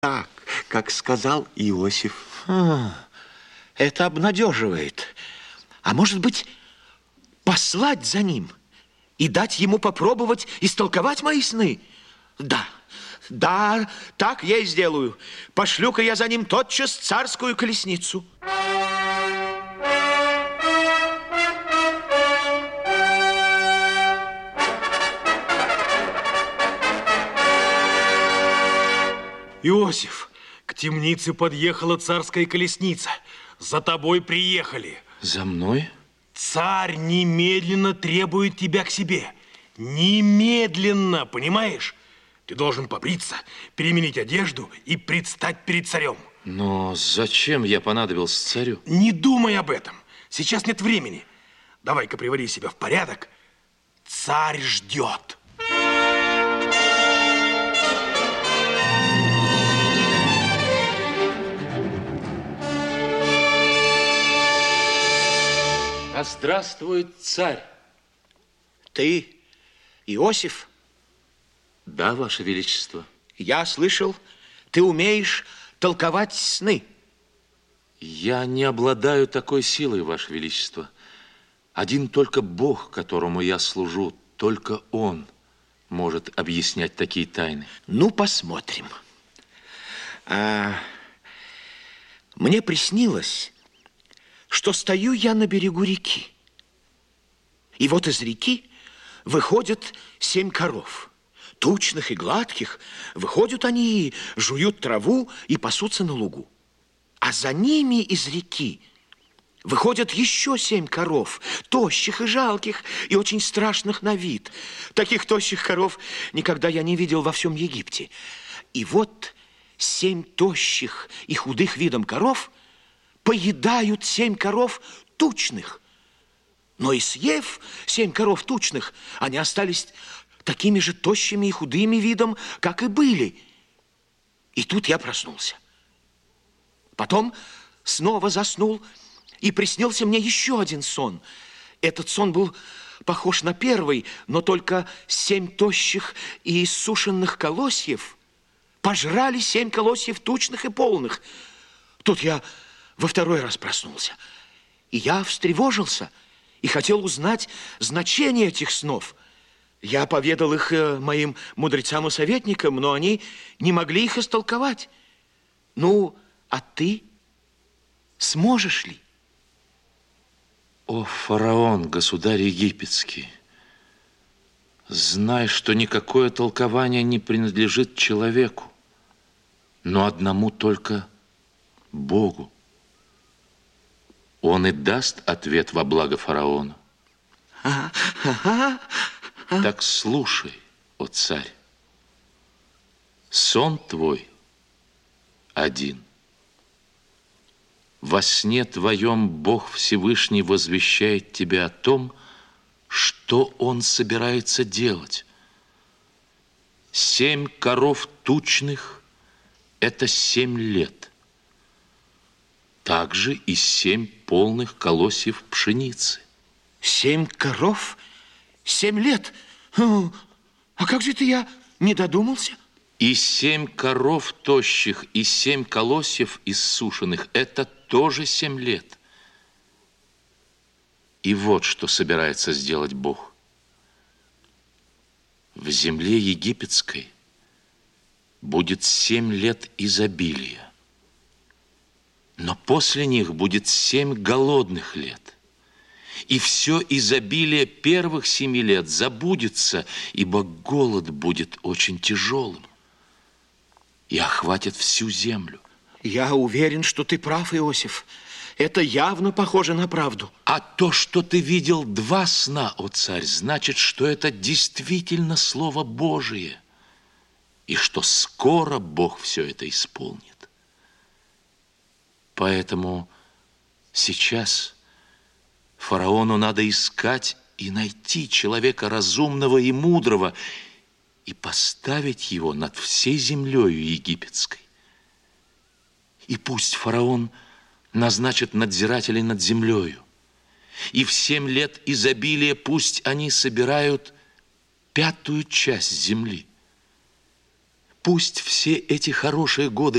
Так, как сказал Иосиф. Это обнадеживает. А может быть, послать за ним и дать ему попробовать истолковать мои сны? Да, так я и сделаю. Пошлю-ка я за ним тотчас царскую колесницу. Иосиф, к темнице подъехала царская колесница. За тобой приехали. За мной? Царь немедленно требует тебя к себе. Немедленно, понимаешь? Ты должен побриться, переменить одежду и предстать перед царем. Но зачем я понадобился царю? Не думай об этом. Сейчас нет времени. Давай-ка приводи себя в порядок. Царь ждет. Да здравствует царь! Ты Иосиф? Да, Ваше Величество. Я слышал, ты умеешь толковать сны. Я не обладаю такой силой, Ваше Величество. Один только Бог, которому я служу, только Он может объяснять такие тайны. Ну, посмотрим. Мне приснилось, что стою я на берегу реки. И вот из реки выходят 7 коров. Тучных и гладких. Выходят они и жуют траву и пасутся на лугу. А за ними из реки выходят еще 7 коров, тощих и жалких, и очень страшных на вид. Таких тощих коров никогда я не видел во всем Египте. И вот 7 тощих и худых видом коров поедают 7 коров тучных. Но и съев 7 коров тучных, они остались такими же тощими и худыми видом, как и были. И тут я проснулся. Потом снова заснул, и приснился мне еще один сон. Этот сон был похож на первый, но только 7 тощих и иссушенных колосьев пожрали 7 колосьев тучных и полных. Тут я во второй раз проснулся. И я встревожился и хотел узнать значение этих снов. Я поведал их моим мудрецам и советникам, но они не могли их истолковать. Ну, а ты сможешь ли? О, фараон, государь египетский, знай, что никакое толкование не принадлежит человеку, но одному только Богу. Он и даст ответ во благо фараону. Так слушай, о царь, сон твой один. Во сне твоем Бог Всевышний возвещает тебе о том, что Он собирается делать. 7 коров тучных – это 7 лет. Также и 7 полных колосьев пшеницы. 7 коров? 7 лет? А как же это я не додумался? И 7 коров тощих, и 7 колосьев иссушенных – это тоже 7 лет. И вот что собирается сделать Бог. В земле египетской будет 7 лет изобилия, но после них будет 7 голодных лет. И все изобилие первых 7 лет забудется, ибо голод будет очень тяжелым и охватит всю землю. Я уверен, что ты прав, Иосиф. Это явно похоже на правду. А то, что ты видел 2 сна, о царь, значит, что это действительно Слово Божие, и что скоро Бог все это исполнит. Поэтому сейчас фараону надо искать и найти человека разумного и мудрого и поставить его над всей землею египетской. И пусть фараон назначит надзирателей над землею, и в 7 лет изобилия пусть они собирают 5-ю часть земли. Пусть все эти хорошие годы